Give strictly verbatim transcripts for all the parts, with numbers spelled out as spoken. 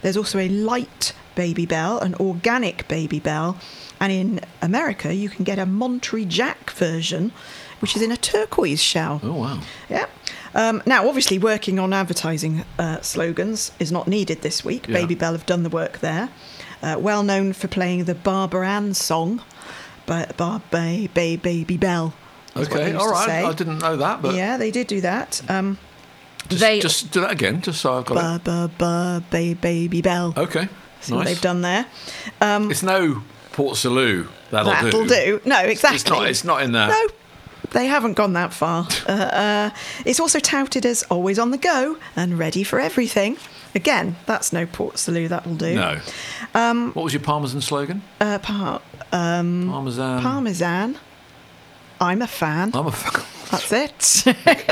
There's also a light Baby Bell, an organic Baby Bell, and in America you can get a Monterey Jack version, which is in a turquoise shell. Oh, wow. Yeah. Um, now, obviously, working on advertising uh, slogans is not needed this week. Yeah. Baby Bell have done the work there. Uh, well known for playing the Barbara Ann song, Ba Ba Ba Ba Baby Bell. is what they Okay, used all to right. say. I didn't know that, but Yeah, they did do that. Um, just, they just do that again, just so I've got Ba Ba Ba Ba Baby Bell. it. Okay, See what nice. they've done there. Um, It's no Port Salut. That'll, that'll do. No, exactly. It's not. It's not in there. No, they haven't gone that far. Uh, uh, it's also touted as always on the go and ready for everything. Again, that's no Port Salut. That'll do. No. Um, what was your Parmesan slogan? Uh, par- um, Parmesan. Parmesan. I'm a fan. I'm a fan. That's it.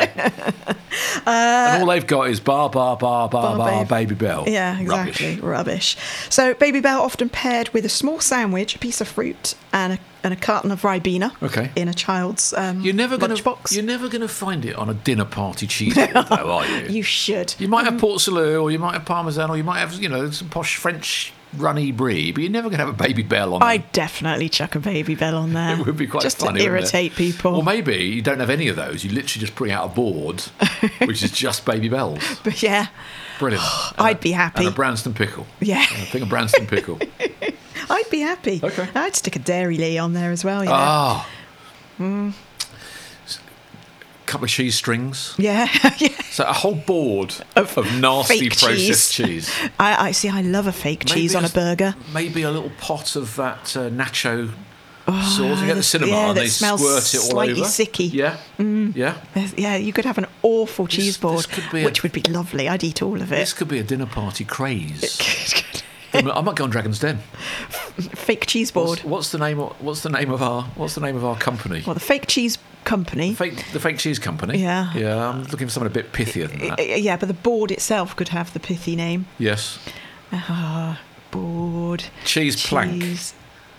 and all they've got is bar, bar, bar, bar, Bar, bar, babe. Baby Bell. Yeah, exactly. Rubbish. So, Baby Bell often paired with a small sandwich, a piece of fruit, and a, and a carton of Ribena. Okay. In a child's um, You're never going to. lunchbox. You're never going to find it on a dinner party cheeseboard, though, are you? You should. You might have Port Salut, or you might have Parmesan, or you might have, you know, some posh French runny brie, but you're never going to have a Baby Bell on there. I'd definitely chuck a Baby Bell on there. It would be quite just funny, to wouldn't it? irritate people. Or maybe you don't have any of those. You literally just bring out a board, which is just Baby Bells. But yeah, Brilliant. I'd And be a- happy. And a Branston pickle. Yeah. And a thing of Branston pickle. I'd be happy. Okay. I'd stick a Dairy Lee on there as well. Yeah. Ah. Mm. Couple of cheese strings. Yeah. yeah. So a whole board of, nasty fake processed cheese. cheese. I, I see. I love a fake Maybe cheese on a s- burger. Maybe a little pot of that uh, nacho sauce. You get the the- cinema yeah, and that they smells squirt it all slightly over. sicky. Yeah. Mm. Yeah. There's- Yeah, you could have an awful This- cheese board, this could be a- which would be lovely. I'd eat all of This it. could be a dinner party craze. I might go on Dragon's Den. Fake cheese board. What's, what's the name? Of, what's the name of our? What's the name of our company? Well, the fake cheese company. Fake, the fake cheese company. Yeah. Yeah. I'm looking for something a bit pithier than Uh, that. Yeah, but the board itself could have the pithy name. Yes. Ah, board. Cheese plank. Cheese.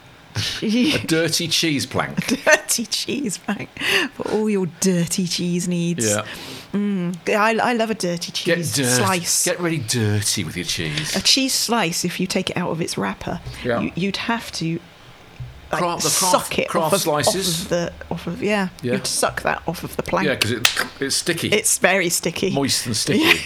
A dirty cheese plank. Dirty cheese plank for all your dirty cheese needs. Yeah. I, I love a dirty Get cheese dirty. slice. Get really dirty with your cheese. A cheese slice, if you take it out of its wrapper, Yeah. you, you'd have to like, Craft- the craft- suck it craft off, of, slices. off of the off of yeah. Yeah. You'd suck that off of the plank. Yeah, because it, it's sticky. It's very sticky. moist and sticky.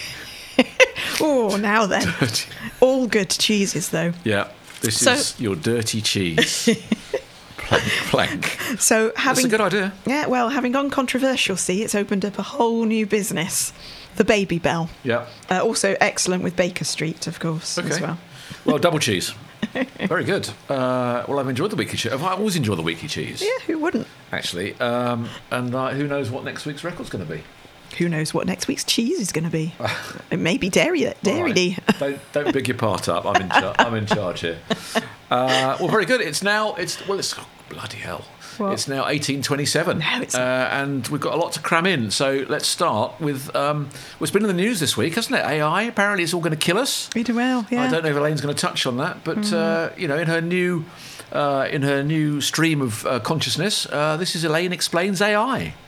Oh, now then, Dirty. all good cheeses though. Yeah. This So- is your dirty cheese. plank. plank. So That's having a good idea. yeah, well, having gone controversial, see, it's opened up a whole new business, the Baby Bell. Yeah. Uh, also excellent with Baker Street, of course, as Okay. well. Well, double cheese. Very good. Uh, well, I've enjoyed the weekly cheese. I always enjoy the weekly cheese, Yeah, who wouldn't? actually. Um, and uh, who knows what next week's record's going to be? Who knows what next week's cheese is going to be? It may be dairy, dairy. All right. don't don't big your part up. I'm in char- I'm in charge here. Uh, well, very good. It's now it's well it's oh, bloody hell. What? It's now eighteen twenty-seven, No, it's uh, and we've got a lot to cram in. So let's start with um, well, it's been in the news this week, hasn't it? A I apparently it's all going to kill us. We do well, yeah. I don't know if Elaine's going to touch on that, but uh, you know, in her new uh, in her new stream of uh, consciousness, uh, this is Elaine explains A I.